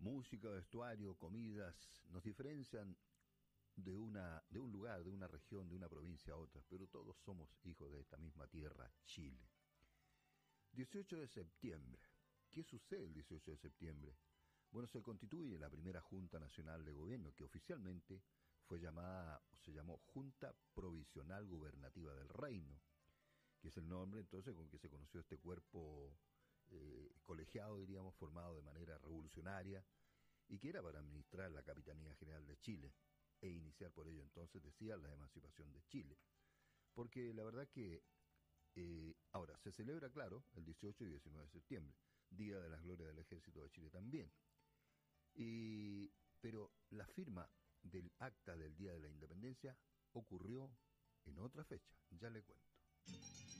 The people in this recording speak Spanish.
Música, vestuario, comidas nos diferencian de un lugar, de una región, de una provincia a otra, pero todos somos hijos de esta misma tierra, Chile. 18 de septiembre. ¿Qué sucede el 18 de septiembre? Bueno, se constituye la primera Junta Nacional de Gobierno, que oficialmente fue llamada, o se llamó Junta Provisional Gubernativa del Reino, que es el nombre entonces con que se conoció este cuerpo colegiado, diríamos, formado de manera revolucionaria, y que era para administrar la Capitanía General de Chile, e iniciar por ello entonces, decía, la emancipación de Chile. Porque la verdad que ahora se celebra, claro, el 18 y 19 de septiembre, Día de las Glorias del Ejército de Chile también. Pero la firma del acta del Día de la Independencia ocurrió en otra fecha, ya le cuento.